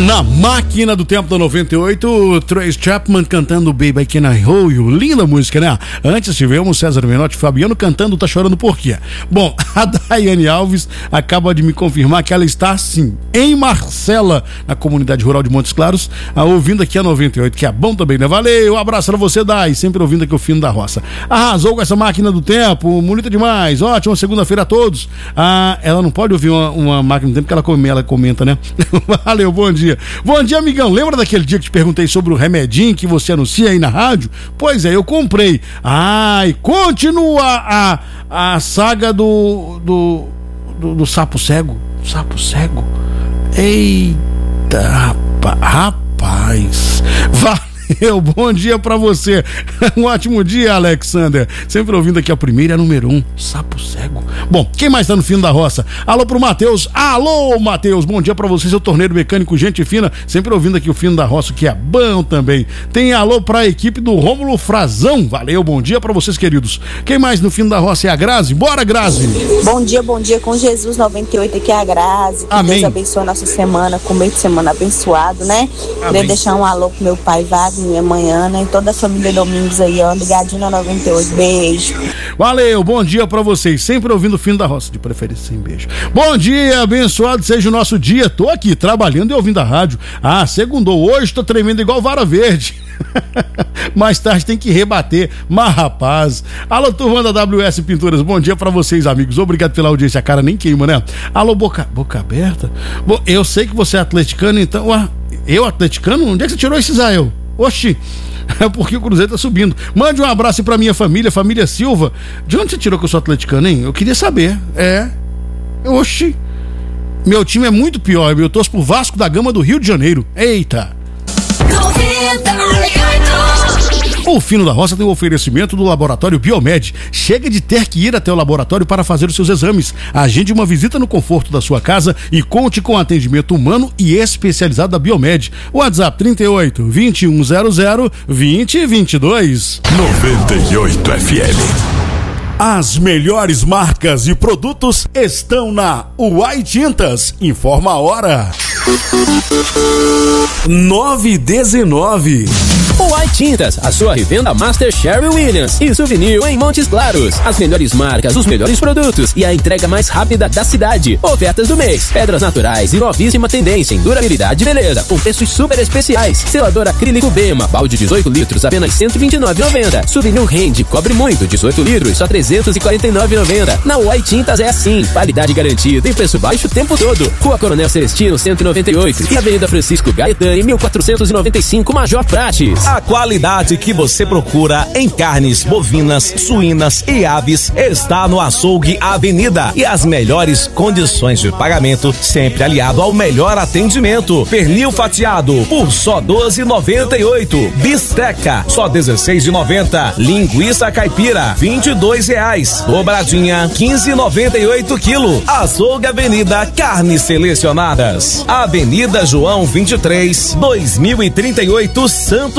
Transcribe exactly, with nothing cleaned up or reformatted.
Na máquina do tempo da noventa e oito, Trace Chapman cantando Baby I Can I Hold You. Linda música, né? Antes tivemos César Menotti e Fabiano cantando Tá Chorando Por Quê? Bom, a Daiane Alves acaba de me confirmar que ela está, sim, em Marcela, na comunidade rural de Montes Claros, a, ouvindo aqui a noventa e oito, que é bom também, né? Valeu, um abraço pra você, Dai, sempre ouvindo aqui o Fino da Roça. Arrasou com essa máquina do tempo, bonita demais, ótima segunda-feira a todos. Ah, ela não pode ouvir uma, uma máquina do tempo, porque ela, come, ela comenta, né? Valeu, bom dia. Bom dia, amigão. Lembra daquele dia que te perguntei sobre o remedinho que você anuncia aí na rádio? Pois é, eu comprei. Ai, continua a, a saga do, do, do, do sapo cego. Sapo cego? Eita, rapaz. rapaz. Valeu. Eu, bom dia pra você. Um ótimo dia, Alexander. Sempre ouvindo aqui a primeira, a número um, sapo cego. Bom, quem mais tá no Fino da Roça? Alô pro Matheus. Alô, Matheus. Bom dia pra você, seu torneiro mecânico, gente fina. Sempre ouvindo aqui o Fino da Roça, que é bom também. Tem alô pra equipe do Rômulo Frazão. Valeu, bom dia pra vocês, queridos. Quem mais no Fino da Roça é a Grazi? Bora, Grazi. Bom dia, bom dia com Jesus noventa e oito. Aqui é a Grazi. Que Amém. Deus abençoe a nossa semana, com meio de semana abençoado, né? Amém. Queria deixar um alô pro meu pai Wagner, minha manhã, né? E toda a família Domingos aí, ó, ligadinho na noventa e oito. Beijo. Valeu, bom dia pra vocês. Sempre ouvindo o Fino da Roça, de preferência sem beijo. Bom dia, abençoado seja o nosso dia. Tô aqui trabalhando e ouvindo a rádio. Ah, segundou. Hoje tô tremendo igual vara verde. Mais tarde tem que rebater. Mas rapaz, alô, turma da W S Pinturas, bom dia pra vocês, amigos. Obrigado pela audiência. A cara nem queima, né? Alô, boca, boca aberta. Bom, eu sei que você é atleticano, então. Ué, eu atleticano? Onde é que você tirou esse Israel? Oxi, é porque o Cruzeiro tá subindo. Mande um abraço pra minha família, família Silva. De onde você tirou que eu sou atleticano, hein? Eu queria saber. É. Oxi. Meu time é muito pior. Eu torço pro Vasco da Gama do Rio de Janeiro. Eita. O Fino da Roça tem o oferecimento do Laboratório Biomed. Chega de ter que ir até o laboratório para fazer os seus exames. Agende uma visita no conforto da sua casa e conte com atendimento humano e especializado da Biomed. WhatsApp trinta e oito, vinte e um zero zero, vinte, vinte e dois. noventa e oito F M. As melhores marcas e produtos estão na Uai Tintas. Informa a hora. nove e dezenove. Uai Tintas, a sua revenda Master Sherry Williams e Souvenir em Montes Claros. As melhores marcas, os melhores produtos e a entrega mais rápida da cidade. Ofertas do mês, pedras naturais e novíssima tendência em durabilidade e beleza, com preços super especiais. Selador acrílico Bema, balde dezoito litros, apenas cento e vinte e nove reais e noventa centavos. Souvenir Rende, cobre muito, dezoito litros, só trezentos e quarenta e nove reais e noventa centavos. Na Uai Tintas é assim, qualidade garantida e preço baixo o tempo todo. Rua Coronel Celestino, cento e noventa e oito e Avenida Francisco Gaetani, mil quatrocentos e noventa e cinco, Major Prates. A qualidade que você procura em carnes bovinas, suínas e aves está no Açougue Avenida, e as melhores condições de pagamento sempre aliado ao melhor atendimento. Pernil fatiado por só doze reais e noventa e oito centavos. Bisteca só dezesseis reais e noventa centavos. Linguiça caipira vinte e dois reais. Dobradinha quinze reais e noventa e oito centavos quilo. Açougue Avenida, carnes selecionadas. Avenida João vinte e três, dois mil e trinta e oito, Santo